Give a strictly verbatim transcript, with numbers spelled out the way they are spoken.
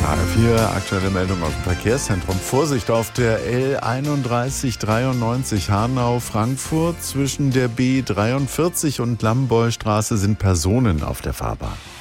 H R vier, aktuelle Meldung aus dem Verkehrszentrum. Vorsicht auf der L einunddreißig dreiundneunzig Hanau-Frankfurt. Zwischen der B dreiundvierzig und Lambollstraße sind Personen auf der Fahrbahn.